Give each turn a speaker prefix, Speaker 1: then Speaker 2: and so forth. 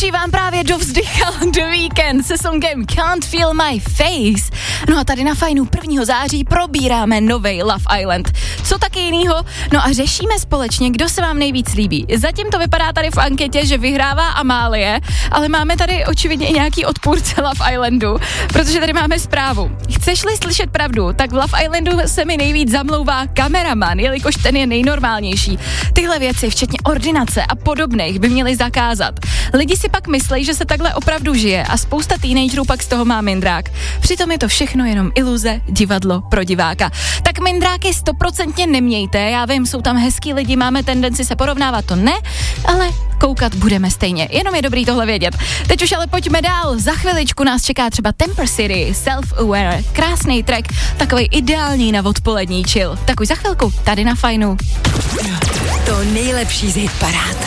Speaker 1: Avicii vám právě dovzdychal The Weeknd se songem Can't Feel My Face. No a tady na Fajnu 1. září probíráme novej Love Island. Co taky jinýho? No a řešíme společně, kdo se vám nejvíc líbí. Zatím to vypadá tady v anketě, že vyhrává Amálie, ale máme tady očividně i nějaký odpůrce Love Islandu, protože tady máme zprávu. Chceš-li slyšet pravdu, tak v Love Islandu se mi nejvíc zamlouvá kameraman, jelikož ten je nejnormálnější. Tyhle věci, včetně ordinace a podobných, by měli zakázat. Lidi si pak myslí, že se takhle opravdu žije a spousta teenagerů pak z toho má mindrák. Přitom je to všechno jenom iluze, divadlo pro diváka. Tak mindráky 100% nemějte, já vím, jsou tam hezký lidi, máme tendenci se porovnávat, to ne, ale koukat budeme stejně, jenom je dobrý tohle vědět. Teď už ale pojďme dál, za chviličku nás čeká třeba Temper City, Self-Aware, krásný track, takovej ideální na odpolední chill. Tak už za chvilku, tady na Fajnu.
Speaker 2: To nejlepší z hitparád.